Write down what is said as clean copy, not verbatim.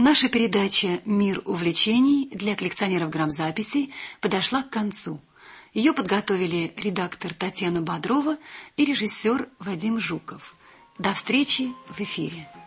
Наша передача «Мир увлечений» для коллекционеров грамзаписей подошла к концу. Ее подготовили редактор Татьяна Бодрова и режиссер Вадим Жуков. До встречи в эфире.